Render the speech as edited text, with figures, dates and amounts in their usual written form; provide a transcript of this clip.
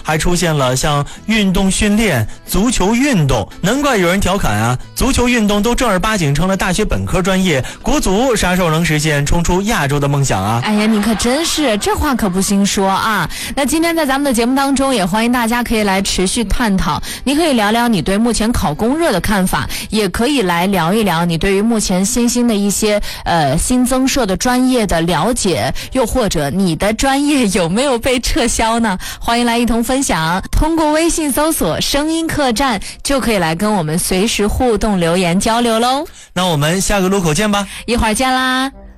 还出现了像运动训练、足球运动，难怪有人调侃啊，足球运动都正儿八经成了大学本科专业，国足啥时候能实现冲出亚洲的梦想啊？ 哎呀，你可真是，这话可不兴说啊。那今天在咱们的节目当中，也欢迎大家可以来持续探讨，你可以聊聊你对目前考公热的看法，也可以来聊一聊你对于目前新兴的一些新增设的专业的了解，又或者你的专业有没有被撤销呢？欢迎来一同分享，通过微信搜索声音客栈就可以来跟我们随时互动留言交流喽。 那我们下个路口见吧， 一会儿见啦。